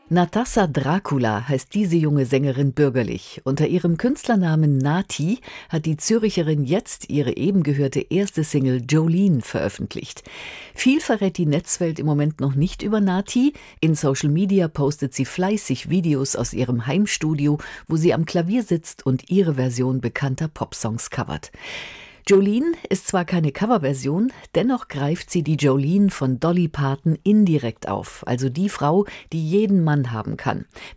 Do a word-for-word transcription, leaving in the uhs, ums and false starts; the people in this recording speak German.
Natascha Dracula heißt diese junge Sängerin bürgerlich. Unter ihrem Künstlernamen Nati hat die Züricherin jetzt ihre eben gehörte erste Single Jolene veröffentlicht. Viel verrät die Netzwelt im Moment noch nicht über Nati. In Social Media postet sie fleißig Videos aus ihrem Heimstudio, wo sie am Klavier sitzt und ihre Version bekannter Popsongs covert. Jolene ist zwar keine Coverversion, dennoch greift sie die Jolene von Dolly Parton indirekt auf, also die Frau, die jeden Mann haben kann.